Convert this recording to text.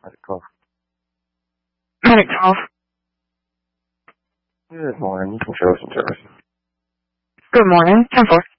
Medic 12. Medic 12. Good morning. You can show us some service. Good morning. 10-4.